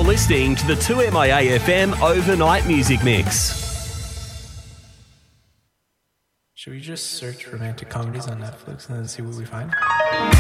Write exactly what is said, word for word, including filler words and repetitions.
listening to the two M I A F M Overnight Music Mix. Should we just search romantic comedies on Netflix and then see what we find?